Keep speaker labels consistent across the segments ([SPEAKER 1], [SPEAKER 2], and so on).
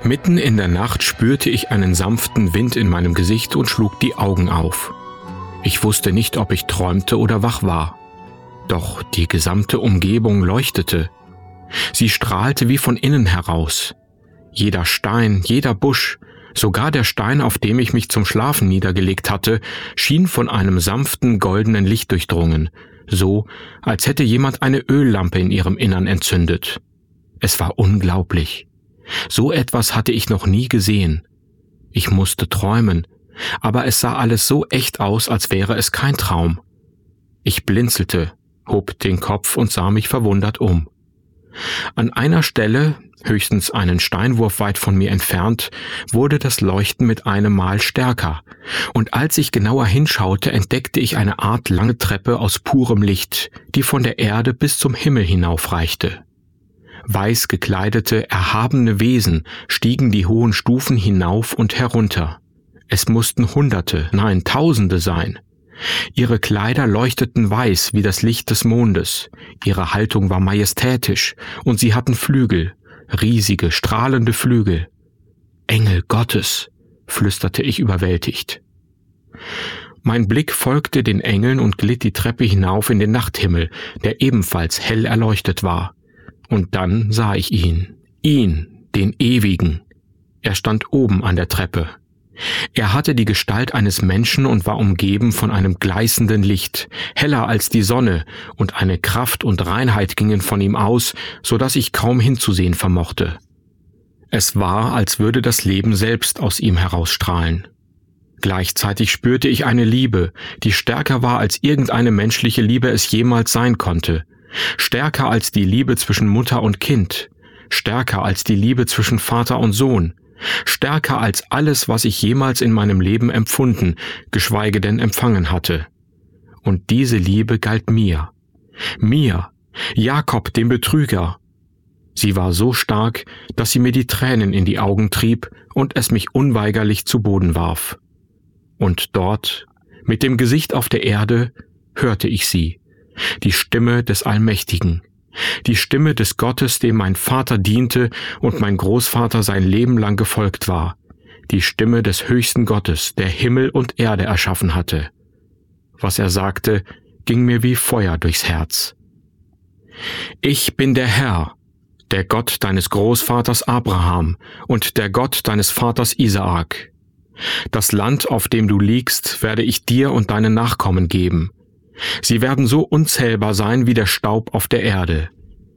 [SPEAKER 1] Mitten in der Nacht spürte ich einen sanften Wind in meinem Gesicht und schlug die Augen auf. Ich wusste nicht, ob ich träumte oder wach war. Doch die gesamte Umgebung leuchtete. Sie strahlte wie von innen heraus. Jeder Stein, jeder Busch, sogar der Stein, auf dem ich mich zum Schlafen niedergelegt hatte, schien von einem sanften, goldenen Licht durchdrungen, so als hätte jemand eine Öllampe in ihrem Innern entzündet. Es war unglaublich. So etwas hatte ich noch nie gesehen. Ich musste träumen, aber es sah alles so echt aus, als wäre es kein Traum. Ich blinzelte, hob den Kopf und sah mich verwundert um. An einer Stelle, höchstens einen Steinwurf weit von mir entfernt, wurde das Leuchten mit einem Mal stärker, und als ich genauer hinschaute, entdeckte ich eine Art lange Treppe aus purem Licht, die von der Erde bis zum Himmel hinaufreichte. Weiß gekleidete, erhabene Wesen stiegen die hohen Stufen hinauf und herunter. Es mussten Hunderte, nein, Tausende sein. Ihre Kleider leuchteten weiß wie das Licht des Mondes, ihre Haltung war majestätisch, und sie hatten Flügel, riesige, strahlende Flügel. »Engel Gottes«, flüsterte ich überwältigt. Mein Blick folgte den Engeln und glitt die Treppe hinauf in den Nachthimmel, der ebenfalls hell erleuchtet war. Und dann sah ich ihn, den Ewigen. Er stand oben an der Treppe. Er hatte die Gestalt eines Menschen und war umgeben von einem gleißenden Licht, heller als die Sonne, und eine Kraft und Reinheit gingen von ihm aus, so dass ich kaum hinzusehen vermochte. Es war, als würde das Leben selbst aus ihm herausstrahlen. Gleichzeitig spürte ich eine Liebe, die stärker war, als irgendeine menschliche Liebe es jemals sein konnte. Stärker als die Liebe zwischen Mutter und Kind, stärker als die Liebe zwischen Vater und Sohn, stärker als alles, was ich jemals in meinem Leben empfunden, geschweige denn empfangen hatte. Und diese Liebe galt mir, Jakob, dem Betrüger. Sie war so stark, dass sie mir die Tränen in die Augen trieb und es mich unweigerlich zu Boden warf. Und dort, mit dem Gesicht auf der Erde, hörte ich sie. Die Stimme des Allmächtigen, die Stimme des Gottes, dem mein Vater diente und mein Großvater sein Leben lang gefolgt war, die Stimme des höchsten Gottes, der Himmel und Erde erschaffen hatte. Was er sagte, ging mir wie Feuer durchs Herz. Ich bin der Herr, der Gott deines Großvaters Abraham und der Gott deines Vaters Isaak. Das Land, auf dem du liegst, werde ich dir und deinen Nachkommen geben. Sie werden so unzählbar sein wie der Staub auf der Erde.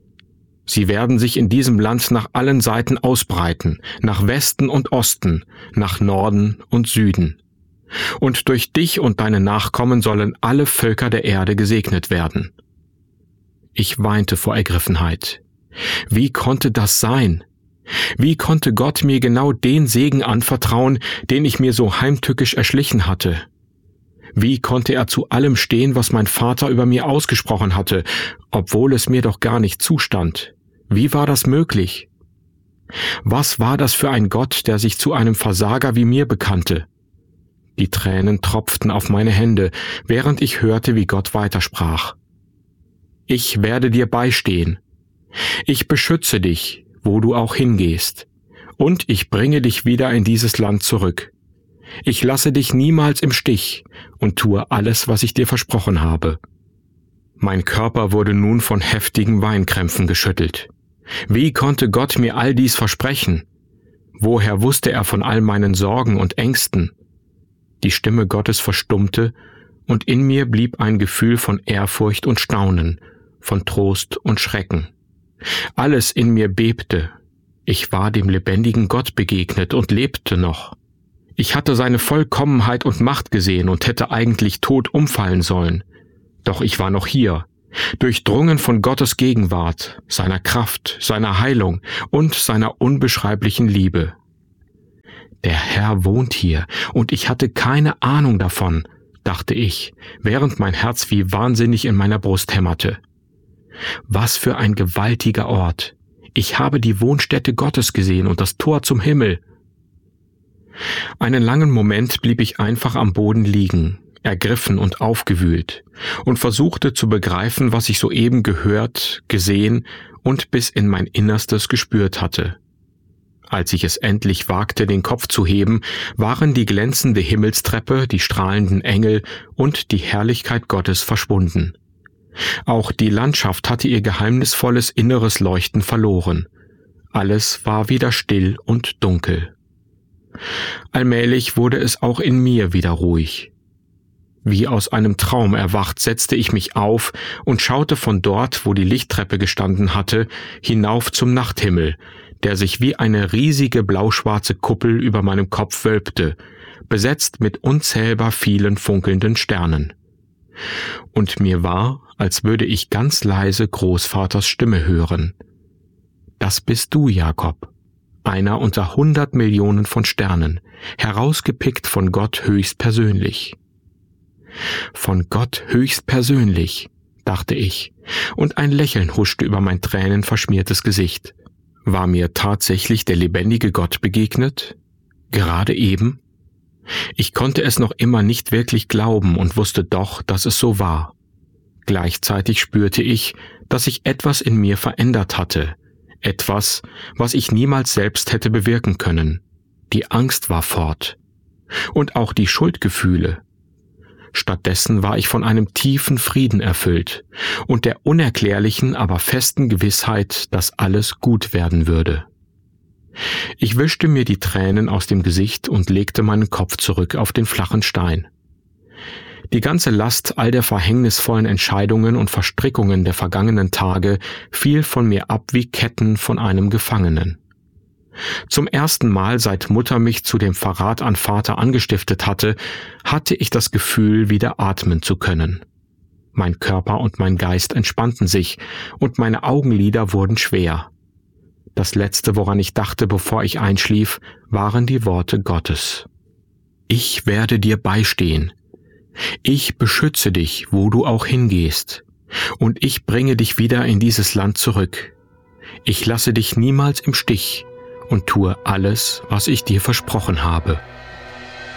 [SPEAKER 1] Sie werden sich in diesem Land nach allen Seiten ausbreiten, nach Westen und Osten, nach Norden und Süden. Und durch dich und deine Nachkommen sollen alle Völker der Erde gesegnet werden. Ich weinte vor Ergriffenheit. Wie konnte das sein? Wie konnte Gott mir genau den Segen anvertrauen, den ich mir so heimtückisch erschlichen hatte? Wie konnte er zu allem stehen, was mein Vater über mir ausgesprochen hatte, obwohl es mir doch gar nicht zustand? Wie war das möglich? Was war das für ein Gott, der sich zu einem Versager wie mir bekannte? Die Tränen tropften auf meine Hände, während ich hörte, wie Gott weitersprach. Ich werde dir beistehen. Ich beschütze dich, wo du auch hingehst. Und ich bringe dich wieder in dieses Land zurück. Ich lasse dich niemals im Stich und tue alles, was ich dir versprochen habe. Mein Körper wurde nun von heftigen Weinkrämpfen geschüttelt. Wie konnte Gott mir all dies versprechen? Woher wusste er von all meinen Sorgen und Ängsten? Die Stimme Gottes verstummte, und in mir blieb ein Gefühl von Ehrfurcht und Staunen, von Trost und Schrecken. Alles in mir bebte. Ich war dem lebendigen Gott begegnet und lebte noch. Ich hatte seine Vollkommenheit und Macht gesehen und hätte eigentlich tot umfallen sollen. Doch ich war noch hier, durchdrungen von Gottes Gegenwart, seiner Kraft, seiner Heilung und seiner unbeschreiblichen Liebe. Der Herr wohnt hier, und ich hatte keine Ahnung davon, dachte ich, während mein Herz wie wahnsinnig in meiner Brust hämmerte. Was für ein gewaltiger Ort! Ich habe die Wohnstätte Gottes gesehen und das Tor zum Himmel. Einen langen Moment blieb ich einfach am Boden liegen, ergriffen und aufgewühlt, und versuchte zu begreifen, was ich soeben gehört, gesehen und bis in mein Innerstes gespürt hatte. Als ich es endlich wagte, den Kopf zu heben, waren die glänzende Himmelstreppe, die strahlenden Engel und die Herrlichkeit Gottes verschwunden. Auch die Landschaft hatte ihr geheimnisvolles inneres Leuchten verloren. Alles war wieder still und dunkel. Allmählich wurde es auch in mir wieder ruhig. Wie aus einem Traum erwacht, setzte ich mich auf und schaute von dort, wo die Lichttreppe gestanden hatte, hinauf zum Nachthimmel, der sich wie eine riesige blauschwarze Kuppel über meinem Kopf wölbte, besetzt mit unzählbar vielen funkelnden Sternen. Und mir war, als würde ich ganz leise Großvaters Stimme hören. Das bist du, Jakob, einer unter 100 Millionen von Sternen, herausgepickt von Gott höchstpersönlich. Von Gott höchstpersönlich, dachte ich, und ein Lächeln huschte über mein tränenverschmiertes Gesicht. War mir tatsächlich der lebendige Gott begegnet? Gerade eben? Ich konnte es noch immer nicht wirklich glauben und wusste doch, dass es so war. Gleichzeitig spürte ich, dass sich etwas in mir verändert hatte, etwas, was ich niemals selbst hätte bewirken können. Die Angst war fort. Und auch die Schuldgefühle. Stattdessen war ich von einem tiefen Frieden erfüllt und der unerklärlichen, aber festen Gewissheit, dass alles gut werden würde. Ich wischte mir die Tränen aus dem Gesicht und legte meinen Kopf zurück auf den flachen Stein. Die ganze Last all der verhängnisvollen Entscheidungen und Verstrickungen der vergangenen Tage fiel von mir ab wie Ketten von einem Gefangenen. Zum ersten Mal, seit Mutter mich zu dem Verrat an Vater angestiftet hatte, hatte ich das Gefühl, wieder atmen zu können. Mein Körper und mein Geist entspannten sich und meine Augenlider wurden schwer. Das Letzte, woran ich dachte, bevor ich einschlief, waren die Worte Gottes. Ich werde dir beistehen. Ich beschütze dich, wo du auch hingehst. Und ich bringe dich wieder in dieses Land zurück. Ich lasse dich niemals im Stich und tue alles, was ich dir versprochen habe.